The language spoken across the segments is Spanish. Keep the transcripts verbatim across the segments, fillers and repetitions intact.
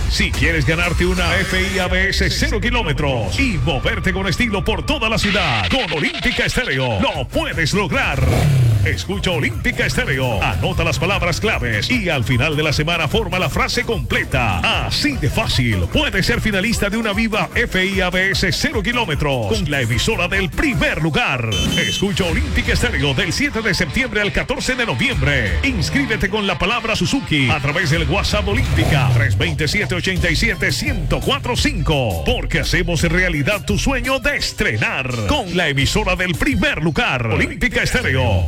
Si quieres ganarte una F I A B S cero kilómetros y moverte con estilo por toda la ciudad, con Olímpica Estéreo lo puedes lograr. Escucha Olímpica Estéreo, anota las palabras claves y al final de la semana forma la frase completa. Así de fácil, puedes ser finalista de una Viva F I A B S cero kilómetros con la emisora del primer lugar. Escucha Olímpica Estéreo del siete de septiembre al catorce de noviembre. Inscríbete con la palabra Suzuki a través del WhatsApp Olímpica tres dos siete, ocho siete, uno cero cuatro cinco, porque hacemos realidad tu sueño de estrenar con la emisora del primer lugar, Olímpica Estéreo.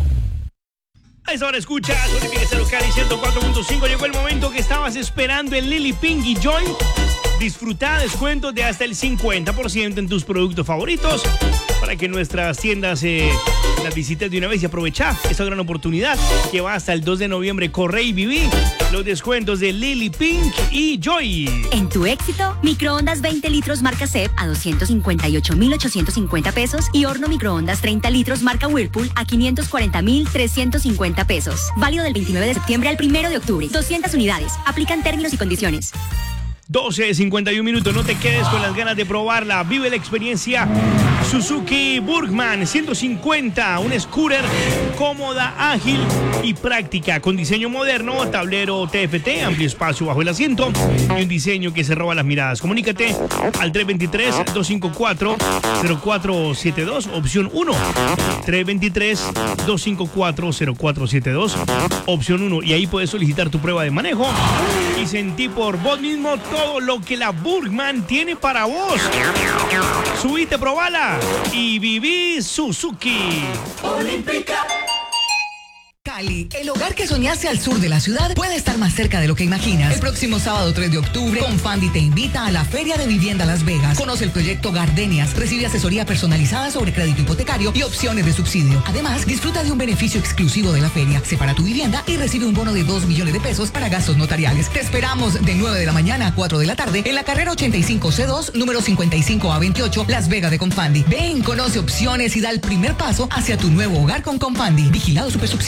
A esa hora escuchas Olímpica Estéreo Cali ciento cuatro punto cinco. Llegó el momento que estabas esperando en Lily Pink y Joy. Disfruta descuentos de hasta el cincuenta por ciento en tus productos favoritos para que nuestras tiendas eh, las visites de una vez y aprovecha esta gran oportunidad que va hasta el dos de noviembre. Corre y viví los descuentos de Lily Pink y Joy. En tu éxito, microondas veinte litros marca C E P a doscientos cincuenta y ocho mil ochocientos cincuenta pesos y horno microondas treinta litros marca Whirlpool a quinientos cuarenta mil trescientos cincuenta pesos. Válido del veintinueve de septiembre al primero de octubre. doscientas unidades. Aplican términos y condiciones. doce cincuenta y un minutos, no te quedes con las ganas de probarla. Vive la experiencia Suzuki Burgman ciento cincuenta, un scooter cómoda, ágil y práctica, con diseño moderno, tablero T F T, amplio espacio bajo el asiento y un diseño que se roba las miradas. Comunícate al tres dos tres, dos cinco cuatro, cero cuatro siete dos, opción uno. tres dos tres, dos cinco cuatro, cero cuatro siete dos, opción uno. Y ahí puedes solicitar tu prueba de manejo y sentir por vos mismo todo lo que la Burgman tiene para vos. Subite, probala y viví Suzuki. Olímpica. Cali, el hogar que soñaste al sur de la ciudad puede estar más cerca de lo que imaginas. El próximo sábado tres de octubre, Confandi te invita a la Feria de Vivienda Las Vegas. Conoce el proyecto Gardenias, recibe asesoría personalizada sobre crédito hipotecario y opciones de subsidio. Además, disfruta de un beneficio exclusivo de la feria. Separa tu vivienda y recibe un bono de dos millones de pesos para gastos notariales. Te esperamos de nueve de la mañana a cuatro de la tarde en la carrera ochenta y cinco C dos, número cincuenta y cinco A veintiocho, Las Vegas de Confandi. Ven, conoce opciones y da el primer paso hacia tu nuevo hogar con Confandi. Vigilado Supersubsidio.